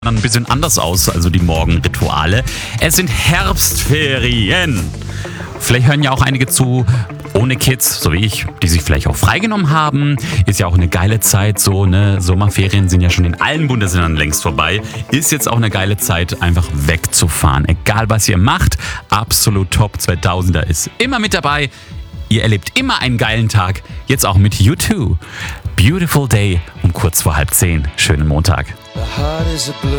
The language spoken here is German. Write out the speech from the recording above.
ein bisschen anders aus, also die Morgenrituale. Es sind Herbstferien. Vielleicht hören ja auch einige zu ohne Kids, so wie ich, die sich vielleicht auch freigenommen haben. Ist ja auch eine geile Zeit, so, ne? Sommerferien sind ja schon in allen Bundesländern längst vorbei. Ist jetzt auch eine geile Zeit, einfach wegzufahren. Egal was ihr macht, absolut top. 2000er ist immer mit dabei. Ihr erlebt immer einen geilen Tag, jetzt auch mit U2. Beautiful Day um kurz vor 9:30. Schönen Montag.